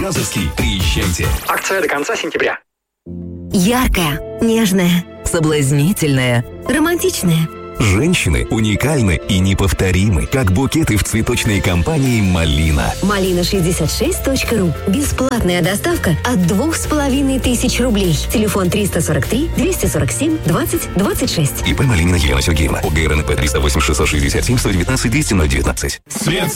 Тимирязевский. Приезжайте. Акция до конца сентября. Яркая, нежная, соблазнительная, романтичная. Женщины уникальны и неповторимы, как букеты в цветочной компании «Малина». Малина66.ру. Бесплатная доставка от 2500 рублей. Телефон 343 247 20 26. ИП Малинина Елена Сергеевна. ОГРНП 308 667 119 200 019. Свет